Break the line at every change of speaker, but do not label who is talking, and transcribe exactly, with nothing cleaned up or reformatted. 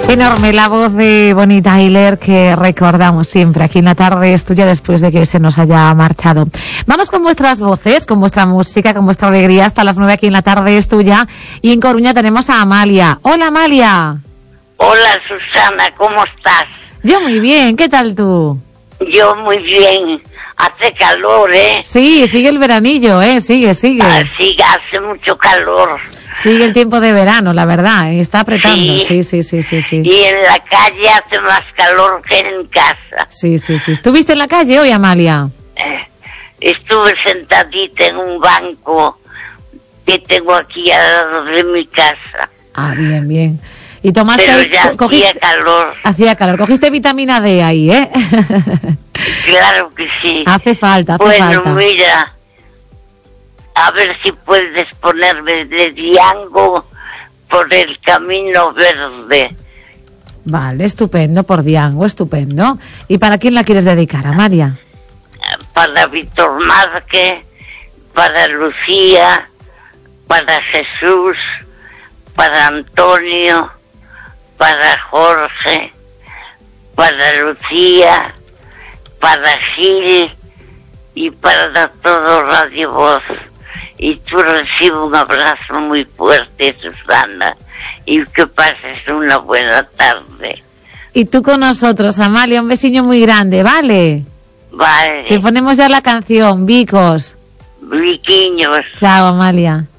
Enorme la voz de Bonnie Tyler que recordamos siempre aquí en La Tarde es Tuya después de que se nos haya marchado. Vamos con vuestras voces, con vuestra música, con vuestra alegría hasta las nueve aquí en La Tarde es Tuya. Y en Coruña tenemos a Amalia. Hola, Amalia.
Hola, Susana, ¿cómo estás?
Yo muy bien, ¿qué tal tú?
Yo muy bien. Hace calor, ¿eh?
Sí, sigue el veranillo, ¿eh? Sigue, sigue.
Ah, sí, hace mucho calor.
Sigue el tiempo de verano, la verdad, está apretando. Sí, sí, sí, sí, sí.
Y en la calle hace más calor que en casa.
Sí, sí, sí. ¿Estuviste en la calle hoy, Amalia?
Eh, estuve sentadita en un banco que tengo aquí al lado de mi casa.
Ah, bien, bien. Y tomaste...
Pero ya
co- cogiste,
hacía calor.
Hacía calor. Cogiste vitamina D ahí, ¿eh?
Claro que sí.
Hace falta, hace
bueno,
falta.
mira, a ver si puedes ponerme de Diango por el camino verde.
Vale, estupendo, por Diango, estupendo. ¿Y para quién la quieres dedicar, Amalia?
Para Víctor Márquez, para Lucía, para Jesús, para Antonio, para Jorge, para Lucía, para Gil y para todo Radio Voz. Y tú recibe un abrazo muy fuerte, Susana, y que pases una buena tarde.
Y tú con nosotros, Amalia, un besiño muy grande, ¿vale?
Vale.
Te ponemos ya la canción, Vicos.
Viquiños.
Chao, Amalia.